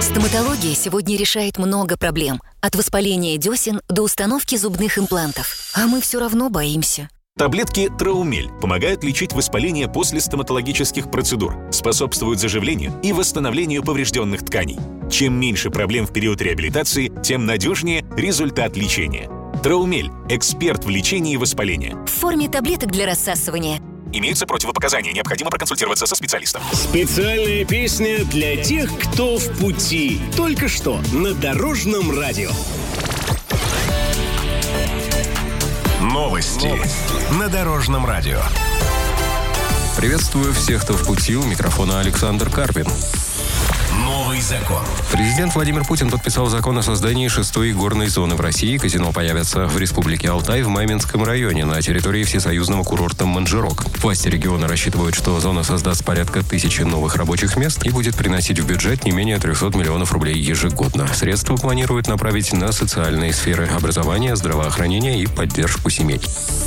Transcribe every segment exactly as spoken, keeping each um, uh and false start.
Стоматология сегодня решает много проблем. От воспаления десен до установки зубных имплантов. А мы все равно боимся. Таблетки Траумель помогают лечить воспаление после стоматологических процедур, способствуют заживлению и восстановлению поврежденных тканей. Чем меньше проблем в период реабилитации, тем надежнее результат лечения. Траумель – эксперт в лечении воспаления. В форме таблеток для рассасывания. Имеются противопоказания, необходимо проконсультироваться со специалистом. Специальная песня для тех, кто в пути. Только что на Дорожном радио. Новости на Дорожном радио. Приветствую всех, кто в пути. У микрофона Александр Карпин. Новый закон. Президент Владимир Путин подписал закон о создании шестой горной зоны в России. Казино появятся в Республике Алтай в Маминском районе на территории всесоюзного курорта Манжирок. Власти региона рассчитывают, что зона создаст порядка тысячи новых рабочих мест и будет приносить в бюджет не менее трехсот миллионов рублей ежегодно. Средства планируют направить на социальные сферы образования, здравоохранения и поддержку семей.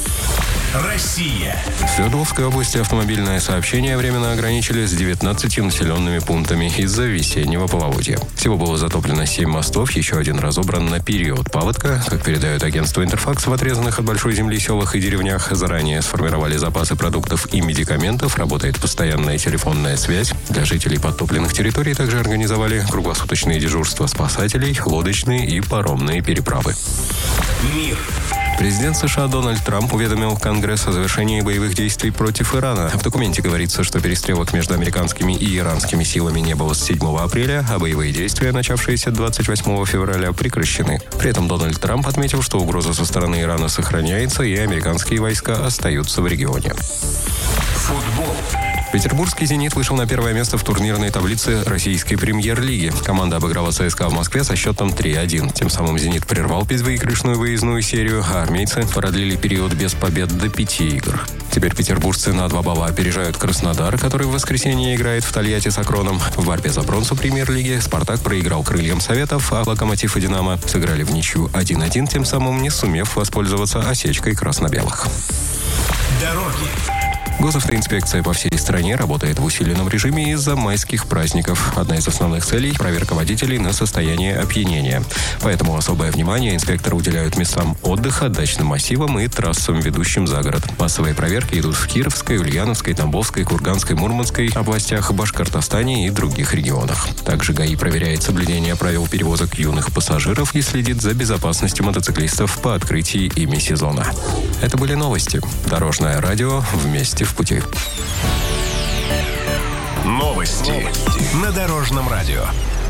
Россия. В Свердловской области автомобильное сообщение временно ограничили с девятнадцатью населенными пунктами из-за весеннего половодья. Всего было затоплено семь мостов, еще один разобран на период паводка. Как передает агентство «Интерфакс», в отрезанных от большой земли селах и деревнях заранее сформировали запасы продуктов и медикаментов, работает постоянная телефонная связь. Для жителей подтопленных территорий также организовали круглосуточные дежурства спасателей, лодочные и паромные переправы. Мир. Президент США Дональд Трамп уведомил Конгресс о завершении боевых действий против Ирана. В документе говорится, что перестрелок между американскими и иранскими силами не было с седьмого апреля, а боевые действия, начавшиеся двадцать восьмого февраля, прекращены. При этом Дональд Трамп отметил, что угроза со стороны Ирана сохраняется, и американские войска остаются в регионе. Футбол. Петербургский «Зенит» вышел на первое место в турнирной таблице российской премьер-лиги. Команда обыграла ЦСКА в Москве со счетом три один. Тем самым «Зенит» прервал безвыигрышную выездную серию, а армейцы продлили период без побед до пяти игр. Теперь петербуржцы на два балла опережают Краснодар, который в воскресенье играет в Тольятти с «Акроном». В борьбе за бронзу премьер-лиги «Спартак» проиграл «Крыльям Советов», а «Локомотив» и «Динамо» сыграли в ничью один один, тем самым не сумев воспользоваться осечкой красно-белых. Дороги. Госавтоинспекция по всей стране работает в усиленном режиме из-за майских праздников. Одна из основных целей – проверка водителей на состояние опьянения. Поэтому особое внимание инспекторы уделяют местам отдыха, дачным массивам и трассам, ведущим за город. Массовые проверки идут в Кировской, Ульяновской, Тамбовской, Курганской, Мурманской областях, Башкортостане и других регионах. Также ГАИ проверяет соблюдение правил перевозок юных пассажиров и следит за безопасностью мотоциклистов по открытии ими сезона. Это были новости. Дорожное радио. Вместе в пути. Новости на Дорожном радио.